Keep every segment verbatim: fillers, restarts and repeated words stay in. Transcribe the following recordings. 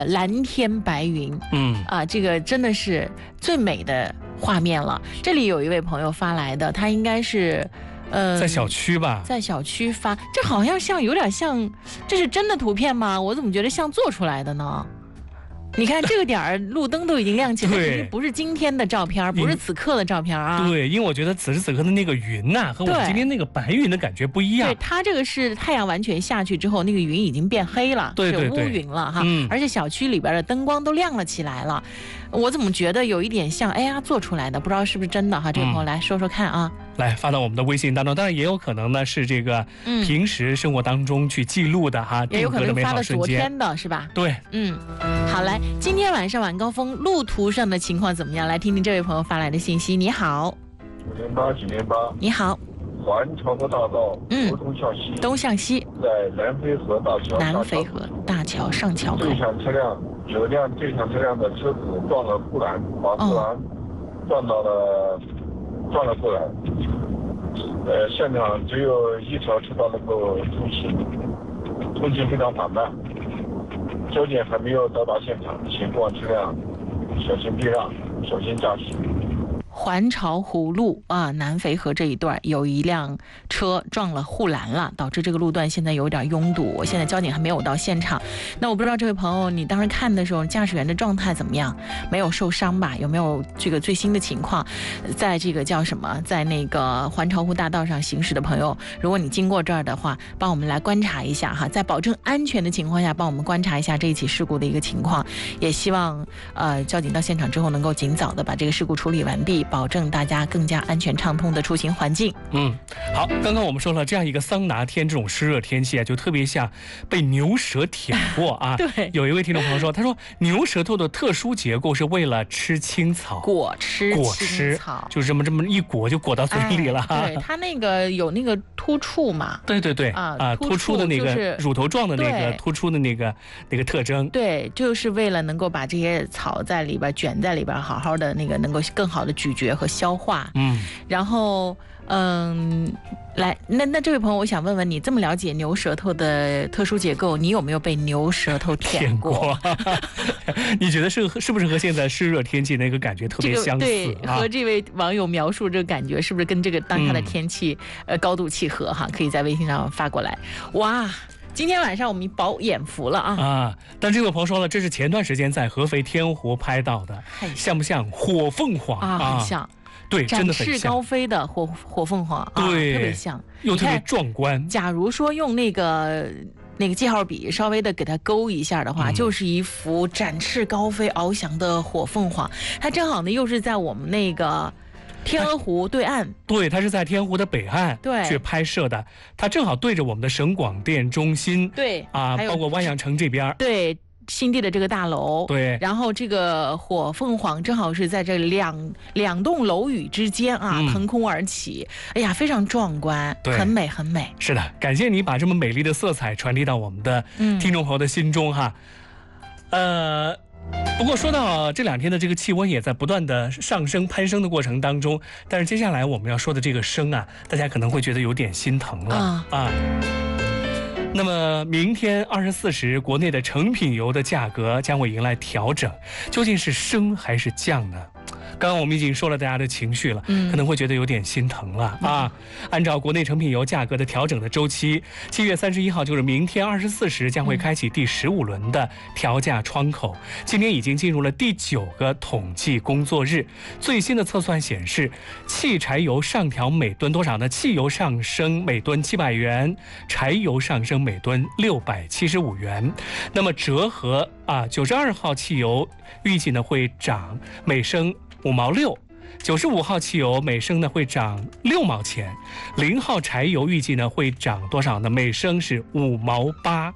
蓝天白云， 嗯啊，这个真的是最美的画面了。这里有一位朋友发来的，他应该是。呃， 在小区吧， 在小区发，这好像像有点像，这是真的图片吗？我怎么觉得像做出来的呢？你看这个点儿，路灯都已经亮起来，其实不是今天的照片，不是此刻的照片啊。 对，因为我觉得此时此刻的那个云呐、啊，和我们今天那个白云的感觉不一样。 对，它这个是太阳完全下去之后，那个云已经变黑了， 对对对， 是乌云了哈、 嗯。 而且小区里边的灯光都亮了起来了。我怎么觉得有一点像 A R 做出来的，不知道是不是真的哈？这位朋友来说说看啊。 嗯、来发到我们的微信当中，当然也有可能呢是这个平时生活当中去记录的哈， 嗯、也有可能发的昨天的是吧？ 对， 嗯，好，来，今天晚上晚高峰路途上的情况怎么样？来听听这位朋友发来的信息。你好， 九零八九零八， 你好。 环朝河大道，嗯，东向西， 东向西， 在南淝河大桥， 南淝河大桥上桥口， 对向车辆有辆对向车辆的车子撞了护栏，把护栏撞到了，哦、撞了护栏。呃，现场只有一条车道能够通行，通行非常缓慢。交警还没有到达现场，请过往车辆小心避让，小心驾驶。 环潮湖路啊，南淝河这一段有一辆车撞了护栏了，导致这个路段现在有点拥堵。我现在交警还没有到现场，那我不知道这位朋友你当时看的时候，驾驶员的状态怎么样？没有受伤吧？有没有这个最新的情况？在这个叫什么，在那个环潮湖大道上行驶的朋友，如果你经过这儿的话，帮我们来观察一下哈，在保证安全的情况下，帮我们观察一下这一起事故的一个情况。也希望呃交警到现场之后能够尽早的把这个事故处理完毕，保证大家更加安全畅通的出行环境。 嗯，好，刚刚我们说了，这样一个桑拿天，这种湿热天气啊，就特别像被牛舌舔过啊。 对， 有一位听众朋友说，他说牛舌头的特殊结构是为了吃青草， 果吃果吃草， 就这么这么一裹就裹到嘴里了。 哎、对，它那个有那个突触嘛。 对对对啊啊，突出的那个乳头状的那个突出的那个那个特征。 对，就是为了能够把这些草在里边卷在里边，好好的那个能够更好的咀嚼和消化。 嗯， 然后嗯，来，那那这位朋友，我想问问你，这么了解牛舌头的特殊结构，你有没有被牛舌头舔过？ 舔过你觉得是是不是和现在湿热天气那个感觉特别相似？ 这个、对、啊，和这位网友描述这个感觉，是不是跟这个当下的天气、嗯、呃高度契合？哈，可以在微信上发过来。哇！今天晚上我们饱眼福了啊！ 啊，但这位朋友说了，这是前段时间在合肥天湖拍到的，像不像火凤凰啊？很像， 对，真的很像， 展翅高飞的火火凤凰， 对、 啊，特别像， 又特别壮观。 假如说用那个那个记号笔稍微的给它勾一下的话，嗯、就是一幅展翅高飞翱翔的火凤凰。它正好呢，又是在我们那个天鹅湖对岸， 对，它是在天湖的北岸对去拍摄的，它正好对着我们的省广电中心， 对啊，包括湾阳城这边， 对。新地的这个大楼， 对， 然后这个火凤凰正好是在这两两栋楼宇之间啊，嗯、腾空而起，哎呀，非常壮观，很美很美。 是的，感谢你把这么美丽的色彩传递到我们的听众朋友的心中哈。嗯、呃，不过说到这两天的这个气温也在不断的上升攀升的过程当中，但是接下来我们要说的这个升啊，大家可能会觉得有点心疼了啊。啊那么明天二十四时，国内的成品油的价格将会迎来调整，究竟是升还是降呢？刚刚我们已经说了大家的情绪了，嗯，可能会觉得有点心疼了啊。按照国内成品油价格的调整的周期，七月三十一号就是明天二十四时将会开启第十五轮的调价窗口。今年已经进入了第九个统计工作日，最新的测算显示，汽柴油上调每吨多少呢？汽油上升每吨七百元，柴油上升每吨六百七十五元。那么折合啊，九十二号汽油预计呢会涨每升五毛六，九十五号汽油每升呢会涨六毛钱，零号柴油预计呢会涨多少呢？每升是五毛八。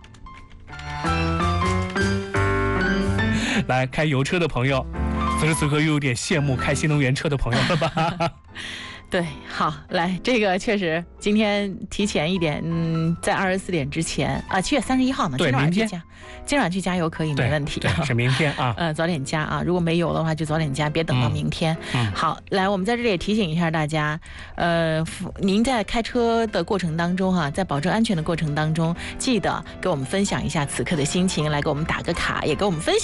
来，开油车的朋友，此时此刻又有点羡慕开新能源车的朋友了吧？ 对，好，来，这个确实今天提前一点，嗯，在二十四点之前啊，七月三十一号呢， 对， 今晚明天去加，今晚去加油可以，没问题。 对，是明天啊。 呃，早点加啊，如果没有的话就早点加，别等到明天。 嗯， 好，来，我们在这里也提醒一下大家，呃，您在开车的过程当中哈、啊，在保证安全的过程当中，记得给我们分享一下此刻的心情，来给我们打个卡，也给我们分享。